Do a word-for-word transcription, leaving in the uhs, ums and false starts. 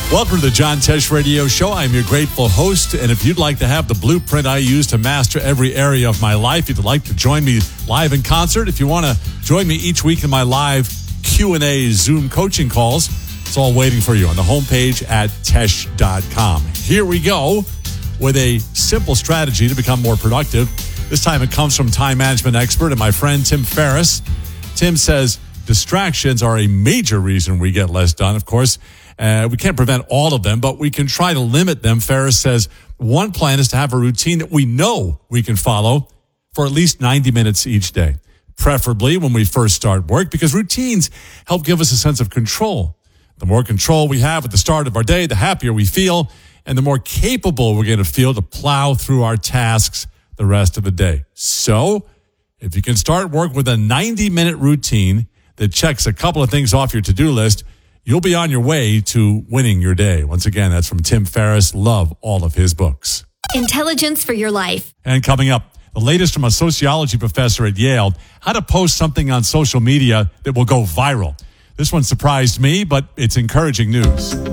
Welcome to the John Tesh Radio Show. I'm your grateful host, and if you'd like to have the blueprint I use to master every area of my life, if you'd like to join me live in concert, if you want to join me each week in my live Q and A Zoom coaching calls, it's all waiting for you on the homepage at tesh dot com. Here we go with a simple strategy to become more productive. This time it comes from time management expert and my friend Tim Ferriss. Tim says distractions are a major reason we get less done. Of course, Uh, we can't prevent all of them, but we can try to limit them. Ferriss says one plan is to have a routine that we know we can follow for at least ninety minutes each day, preferably when we first start work, because routines help give us a sense of control. The more control we have at the start of our day, the happier we feel, and the more capable we're going to feel to plow through our tasks the rest of the day. So if you can start work with a ninety-minute routine that checks a couple of things off your to-do list, you'll be on your way to winning your day. Once again, that's from Tim Ferriss. Love all of his books. Intelligence for your life. And coming up, the latest from a sociology professor at Yale, how to post something on social media that will go viral. This one surprised me, but it's encouraging news.